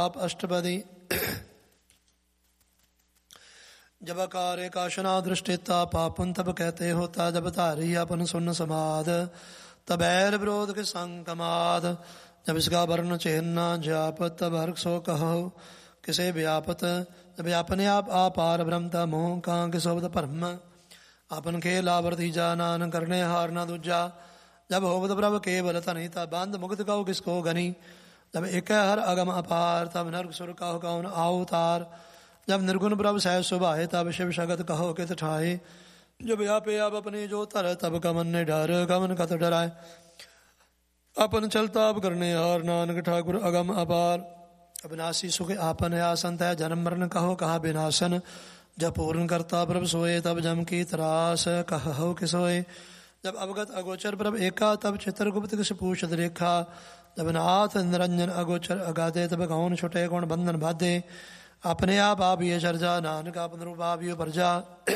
आप अष्टपदी जब कार्य काशना दृष्टिता पापुन तब कहते होता जब धारी अपन सुन समाद तबैर विरोध के संकमाद जब इसका वर्ण चिन्ह जाप तब हर्ष सो कहो किसे व्यापत जब अपने आप आपार ब्रह्मता मोह कहाँ के शोभत परम अपन खेला वर्ती जानान करने हार न दूजा जब होवत प्रभ केवल तनिता बांध मुक्त कहो किसको गनी जब एक हर अगम अपार तब नर्क सुर कहो कौन अवतार जब निर्गुण प्रभ सह सुभाए तब शिव शगत कहो कित ठाए जब व्यापे अब अपने जो तर तब कमन ने डर कमन कत डराए अपन चलता अब करने हार नानक ठाकुर अगम अपार अविनाशी सुख आपन है आसंत है जन्म मरण कहो कहा विनाशन जब पूर्ण करता प्रभ सोए तब जम की त्रास कहो कि सोए जब अवगत अगोचर प्रभ एका तब चित्रगुप्त किस पूछत रेखा जब नाथ निरंजन अगोचर अगाधे तब कौन छुटे कौन बंधन बाधे अपने आप ये चर्जा नानक अपन रूप आबियो प्रजा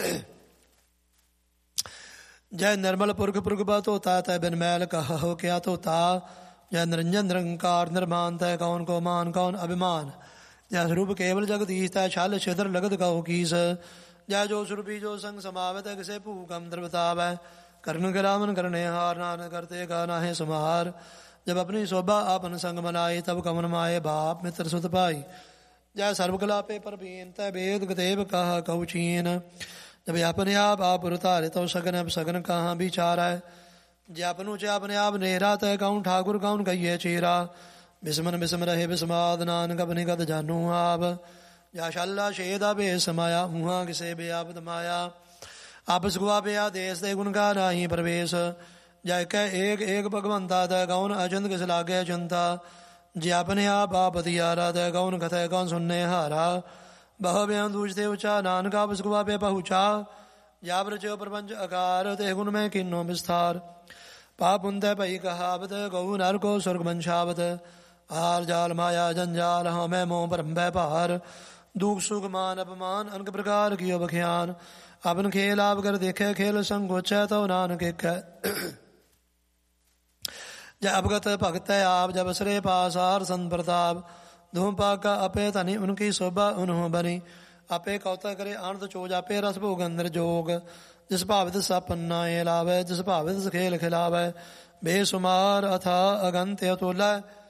जय निर्मल पुरख पुरख बात होता तय बिन मैल कहो क्या तोता जय निरंजन निरंकार निर्माण तय कौन को मान कौन अभिमान जय स्वरूप केवल जगदीश तय छाल छिद्र लगत कहो कीस जय जो स्वरूपी जो संग समावत किसे पूकम द्रवताव कर्ण गिरावन करने हार नान करते का नाहे सुमार जब अपनी शोभा आपन संग मनाए तब कमन माए बाप मित्र सुत पाई जय सर्वकला पे पर बीन तय वेद गदेव कहा कहु चीन जब अपने आप उतारे तो सगन अब सगन कहाँ विचार है जपनु च अपने आप नेरा तय कौन ठाकुर कौन कहिए चेरा बिस्मन बिस्म रहे बिस्माद नानक अपनी गद जानू आप या शल्ला शेदा बेस माया हुआ किसे बेआबद माया आपस गुआ बेया देश दे गुण का नाही प्रवेश जय कह एक एक भगवंता तय कौन अचंत किस लागे चिंता जे अपने आप दियारा तय कौन कथे कौन सुनने हारा बह ब्यां दूजते उचा नानक आपस गुआ पे पहुँचा या ब्रजो प्रपंच अकार ते गुण में किन्नो विस्तार पाप उनते पई कहावत गौ नर को स्वर्ग वंशावत हार जाल माया जंजाल हाँ मैं मोह परम व्यापार दुख सुख मान अपमान अनक प्रकार कियो बख्यान अपन खेल आप कर देखे खेल संगोच तो नानक एक जय अवगत भगत आप जब सरे पासार सन प्रताप धूम पाका अपे तनि उनकी शोभा उन्हों बनी आपे कौता करे आनंद चोज आपे रस भोग अंदर जोग जिस भावित सपन्ना लावे जिस भावित खेल खिलावे बेसुमार अथा अगंत अतुल्य